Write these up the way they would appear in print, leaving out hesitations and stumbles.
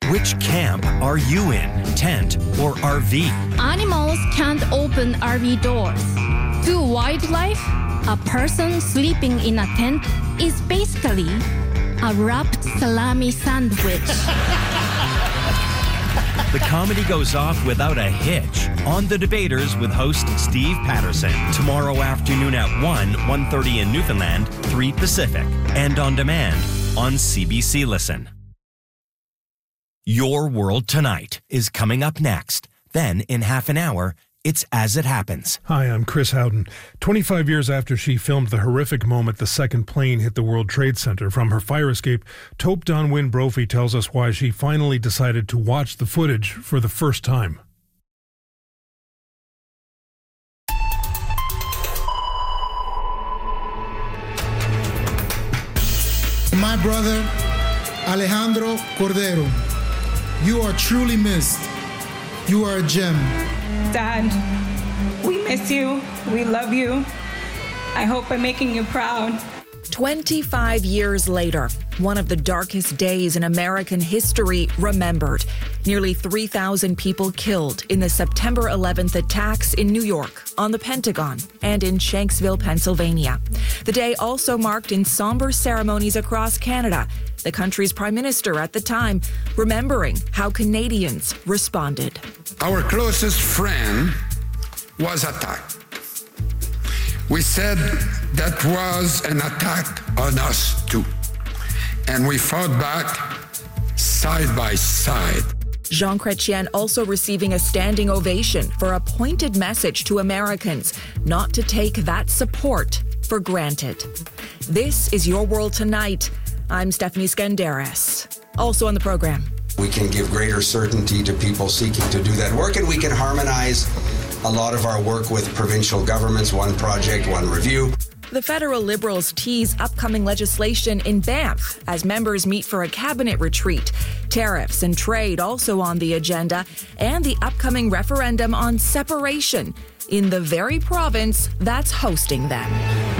Which camp are you in? Tent or RV? Animals can't open RV doors. To wildlife, a person sleeping in a tent is basically a wrapped salami sandwich. The comedy goes off without a hitch on The Debaters with host Steve Patterson. Tomorrow afternoon at 1:30 in Newfoundland, 3 Pacific. And on demand on CBC Listen. Your World Tonight is coming up next. Then, in half an hour, it's As It Happens. Hi, I'm Chris Howden. 25 years after she filmed the horrific moment the second plane hit the World Trade Center from her fire escape, Taupe Donwyn Brophy tells us why she finally decided to watch the footage for the first time. My brother, Alejandro Cordero, you are truly missed. You are a gem. Dad, we miss you. We love you. I hope I'm making you proud. 25 years later, one of the darkest days in American history remembered. Nearly 3,000 people killed in the September 11th attacks in New York, on the Pentagon, and in Shanksville, Pennsylvania. The day also marked in somber ceremonies across Canada, the country's prime minister at the time remembering how Canadians responded. Our closest friend was attacked. We said that was an attack on us too. And we fought back side by side. Jean Chrétien also receiving a standing ovation for a pointed message to Americans not to take that support for granted. This is Your World Tonight. I'm Stephanie Skandaris. Also on the program. We can give greater certainty to people seeking to do that work, and we can harmonize a lot of our work with provincial governments, one project, one review. The federal Liberals tease upcoming legislation in Banff as members meet for a cabinet retreat. Tariffs and trade also on the agenda, and the upcoming referendum on separation in the very province that's hosting them.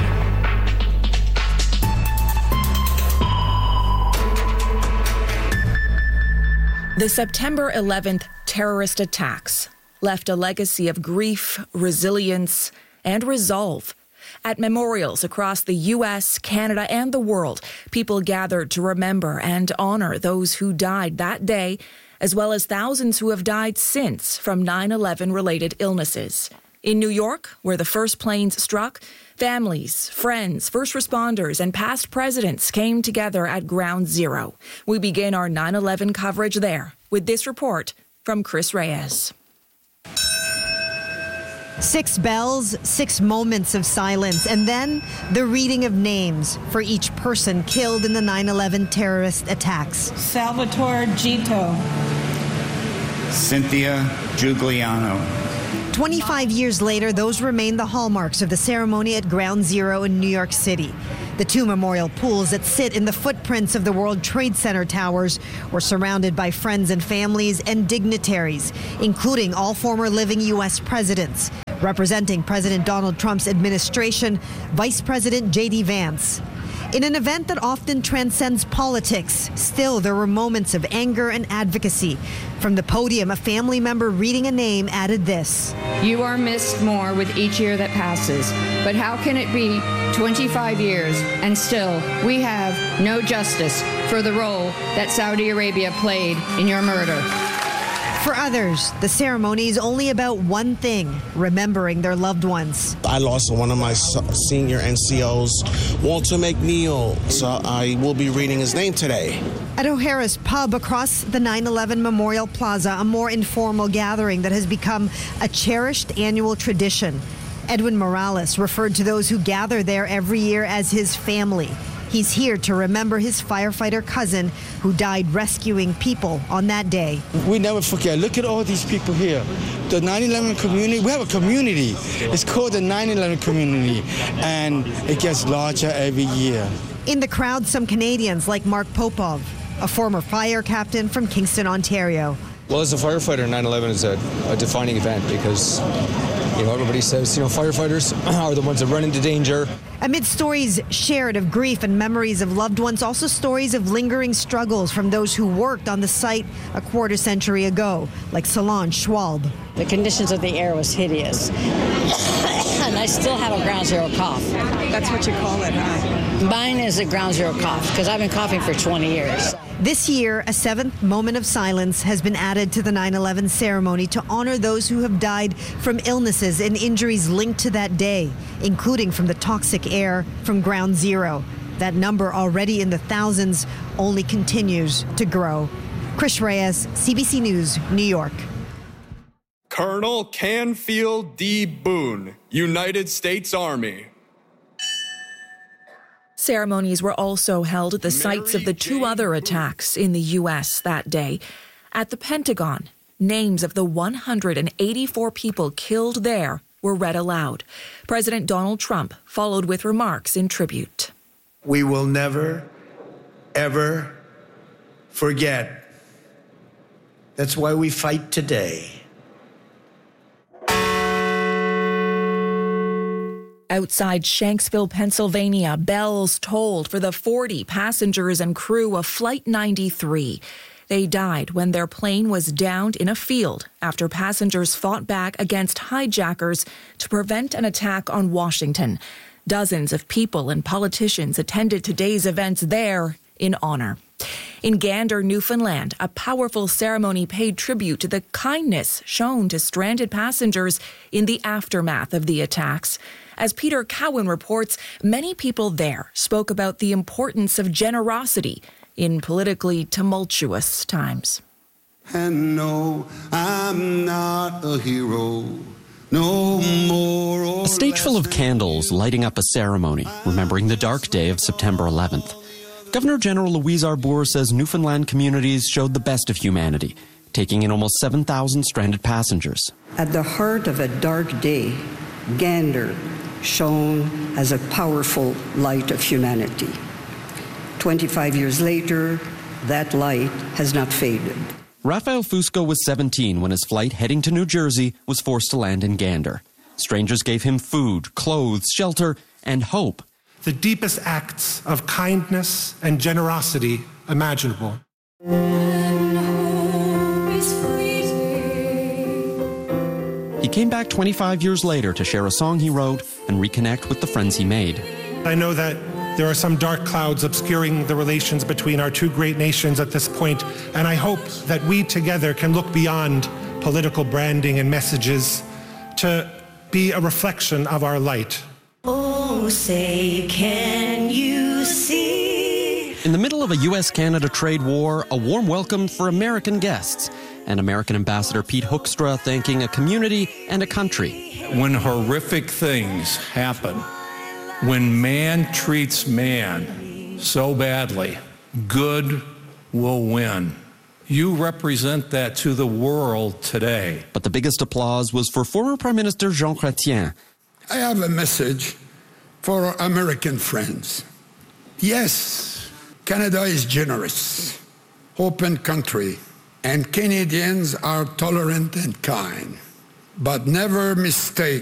The September 11th terrorist attacks left a legacy of grief, resilience, and resolve. At memorials across the U.S., Canada, and the world, people gathered to remember and honor those who died that day, as well as thousands who have died since from 9/11-related illnesses. In New York, where the first planes struck, families, friends, first responders, and past presidents came together at Ground Zero. We begin our 9/11 coverage there with this report from Chris Reyes. 6 bells, 6 moments of silence, and then the reading of names for each person killed in the 9/11 terrorist attacks. Salvatore Gito. Cynthia Giuliano. 25 years later, those remain the hallmarks of the ceremony at Ground Zero in New York City. The 2 memorial pools that sit in the footprints of the World Trade Center towers were surrounded by friends and families and dignitaries, including all former living U.S. presidents. Representing President Donald Trump's administration, Vice President J.D. Vance. In an event that often transcends politics, still there were moments of anger and advocacy. From the podium, a family member reading a name added this. You are missed more with each year that passes, but how can it be 25 years and still we have no justice for the role that Saudi Arabia played in your murder? For others, the ceremony is only about one thing, remembering their loved ones. I lost one of my senior NCOs, Walter McNeil, so I will be reading his name today. At O'Hara's Pub across the 9/11 Memorial Plaza, a more informal gathering that has become a cherished annual tradition. Edwin Morales referred to those who gather there every year as his family. He's here to remember his firefighter cousin who died rescuing people on that day. We never forget. Look at all these people here. The 9/11 community, we have a community. It's called the 9/11 community, and it gets larger every year. In the crowd, some Canadians like Mark Popov, a former fire captain from Kingston, Ontario. Well, as a firefighter, 9/11 is a defining event because, everybody says, firefighters are the ones that run into danger. Amid stories shared of grief and memories of loved ones, also stories of lingering struggles from those who worked on the site a quarter century ago, like Solange Schwalb. The conditions of the air was hideous. And I still have a ground zero cough. That's what you call it, huh? Mine is a ground zero cough because I've been coughing for 20 years. This year, a seventh moment of silence has been added to the 9/11 ceremony to honor those who have died from illnesses and injuries linked to that day, including from the toxic air from Ground Zero. That number, already in the thousands, only continues to grow. Chris Reyes, CBC News, New York. Colonel Canfield D. Boone, United States Army. Ceremonies were also held at the sites of the two other attacks in the U.S. that day. At the Pentagon, names of the 184 people killed there were read aloud. President Donald Trump followed with remarks in tribute. We will never, ever forget. That's why we fight today. Outside Shanksville, Pennsylvania, bells tolled for the 40 passengers and crew of Flight 93. They died when their plane was downed in a field after passengers fought back against hijackers to prevent an attack on Washington. Dozens of people and politicians attended today's events there in honor. In Gander, Newfoundland, a powerful ceremony paid tribute to the kindness shown to stranded passengers in the aftermath of the attacks. As Peter Cowan reports, many people there spoke about the importance of generosity in politically tumultuous times. And no, I'm not a hero. No more. A stage full of candles lighting up a ceremony, remembering the dark day of September 11th. Governor General Louise Arbour says Newfoundland communities showed the best of humanity, taking in almost 7,000 stranded passengers. At the heart of a dark day, Gander shone as a powerful light of humanity. 25 years later, that light has not faded. Rafael Fusco was 17 when his flight heading to New Jersey was forced to land in Gander. Strangers gave him food, clothes, shelter, and hope. The deepest acts of kindness and generosity imaginable. He came back 25 years later to share a song he wrote and reconnect with the friends he made. I know that there are some dark clouds obscuring the relations between our two great nations at this point, and I hope that we together can look beyond political branding and messages to be a reflection of our light. Oh, say, can you see? In the middle of a U.S.-Canada trade war, a warm welcome for American guests, and American Ambassador Pete Hoekstra thanking a community and a country. When horrific things happen, when man treats man so badly, good will win. You represent that to the world today. But the biggest applause was for former Prime Minister Jean Chrétien. I have a message for our American friends. Yes, Canada is generous, open country, and Canadians are tolerant and kind. But never mistake